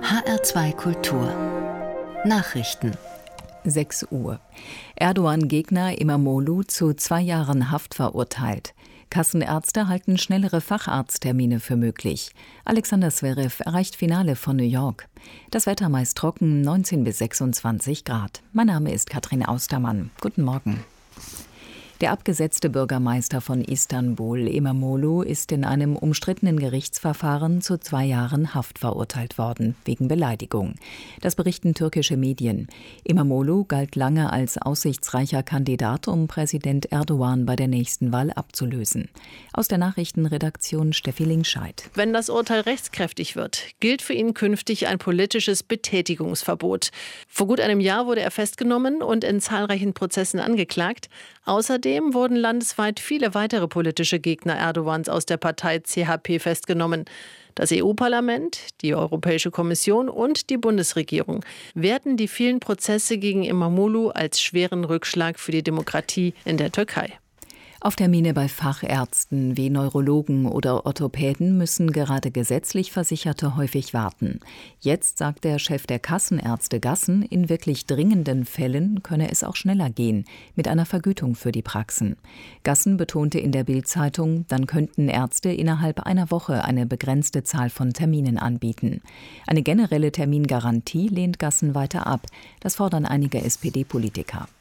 HR2 Kultur Nachrichten 6 Uhr. Erdogan-Gegner Imamoglu zu 2 Jahren Haft verurteilt. Kassenärzte halten schnellere Facharzttermine für möglich. Alexander Zverev erreicht Finale von New York. Das Wetter meist trocken, 19 bis 26 Grad. Mein Name ist Katrin Austermann. Guten Morgen. Der abgesetzte Bürgermeister von Istanbul, Imamoglu, ist in einem umstrittenen Gerichtsverfahren zu 2 Jahren Haft verurteilt worden, wegen Beleidigung. Das berichten türkische Medien. Imamoglu galt lange als aussichtsreicher Kandidat, um Präsident Erdogan bei der nächsten Wahl abzulösen. Aus der Nachrichtenredaktion Steffi Linkscheid. Wenn das Urteil rechtskräftig wird, gilt für ihn künftig ein politisches Betätigungsverbot. Vor gut einem Jahr wurde er festgenommen und in zahlreichen Prozessen angeklagt. Außerdem wurden landesweit viele weitere politische Gegner Erdogans aus der Partei CHP festgenommen. Das EU-Parlament, die Europäische Kommission und die Bundesregierung werten die vielen Prozesse gegen Imamoglu als schweren Rückschlag für die Demokratie in der Türkei. Auf Termine bei Fachärzten wie Neurologen oder Orthopäden müssen gerade gesetzlich Versicherte häufig warten. Jetzt sagt der Chef der Kassenärzte Gassen, in wirklich dringenden Fällen könne es auch schneller gehen, mit einer Vergütung für die Praxen. Gassen betonte in der Bild-Zeitung, dann könnten Ärzte innerhalb einer Woche eine begrenzte Zahl von Terminen anbieten. Eine generelle Termingarantie lehnt Gassen weiter ab. Das fordern einige SPD-Politiker.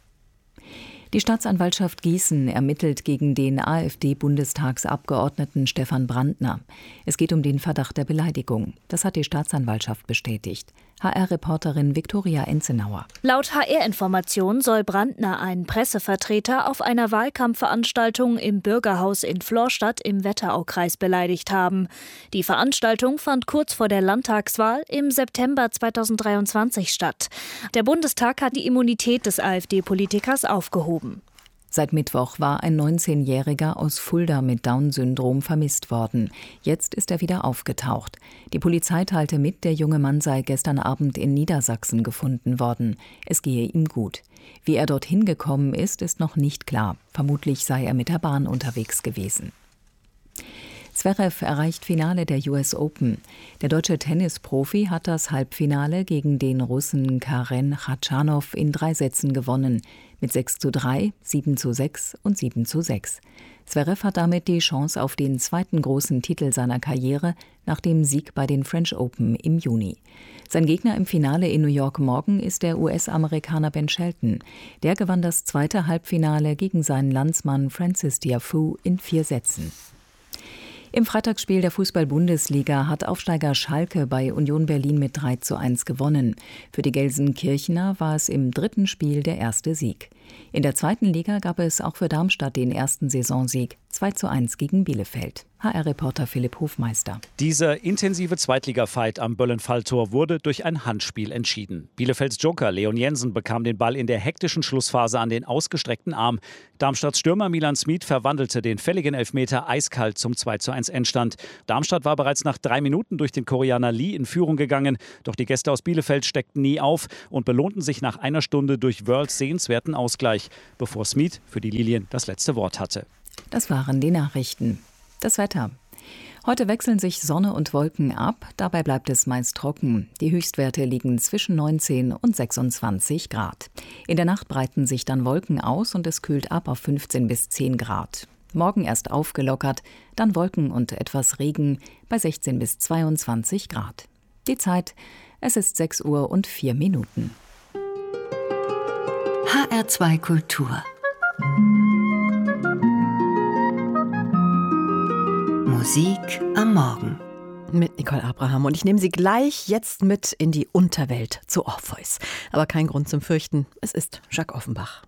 Die Staatsanwaltschaft Gießen ermittelt gegen den AfD-Bundestagsabgeordneten Stefan Brandner. Es geht um den Verdacht der Beleidigung. Das hat die Staatsanwaltschaft bestätigt. HR-Reporterin Viktoria Enzenauer. Laut HR-Informationen soll Brandner einen Pressevertreter auf einer Wahlkampfveranstaltung im Bürgerhaus in Florstadt im Wetteraukreis beleidigt haben. Die Veranstaltung fand kurz vor der Landtagswahl im September 2023 statt. Der Bundestag hat die Immunität des AfD-Politikers aufgehoben. Seit Mittwoch war ein 19-Jähriger aus Fulda mit Down-Syndrom vermisst worden. Jetzt ist er wieder aufgetaucht. Die Polizei teilte mit, der junge Mann sei gestern Abend in Niedersachsen gefunden worden. Es gehe ihm gut. Wie er dorthin gekommen ist, ist noch nicht klar. Vermutlich sei er mit der Bahn unterwegs gewesen. Zverev erreicht Finale der US Open. Der deutsche Tennisprofi hat das Halbfinale gegen den Russen Karen Khachanov in 3 Sätzen gewonnen. Mit 6:3, 7:6 und 7:6. Zverev hat damit die Chance auf den zweiten großen Titel seiner Karriere nach dem Sieg bei den French Open im Juni. Sein Gegner im Finale in New York morgen ist der US-Amerikaner Ben Shelton. Der gewann das zweite Halbfinale gegen seinen Landsmann Francis Tiafoe in 4 Sätzen. Im Freitagsspiel der Fußball-Bundesliga hat Aufsteiger Schalke bei Union Berlin mit 3:1 gewonnen. Für die Gelsenkirchener war es im 3. Spiel der erste Sieg. In der 2. Liga gab es auch für Darmstadt den ersten Saisonsieg, 2:1 gegen Bielefeld. HR-Reporter Philipp Hofmeister. Dieser intensive Zweitliga-Fight am Böllenfalltor wurde durch ein Handspiel entschieden. Bielefelds Joker Leon Jensen bekam den Ball in der hektischen Schlussphase an den ausgestreckten Arm. Darmstadts Stürmer Milan Smith verwandelte den fälligen Elfmeter eiskalt zum 2:1 Endstand. Darmstadt war bereits nach 3 Minuten durch den Koreaner Lee in Führung gegangen. Doch die Gäste aus Bielefeld steckten nie auf und belohnten sich nach einer Stunde durch Wörls sehenswerten Ausgleich, bevor Smith für die Lilien das letzte Wort hatte. Das waren die Nachrichten. Das Wetter. Heute wechseln sich Sonne und Wolken ab, dabei bleibt es meist trocken. Die Höchstwerte liegen zwischen 19 und 26 Grad. In der Nacht breiten sich dann Wolken aus und es kühlt ab auf 15 bis 10 Grad. Morgen erst aufgelockert, dann Wolken und etwas Regen bei 16 bis 22 Grad. Die Zeit, es ist 6 Uhr und 4 Minuten. HR2 Kultur Musik am Morgen. Mit Nicole Abraham. Und ich nehme Sie gleich jetzt mit in die Unterwelt zu Orpheus. Aber kein Grund zum Fürchten, es ist Jacques Offenbach.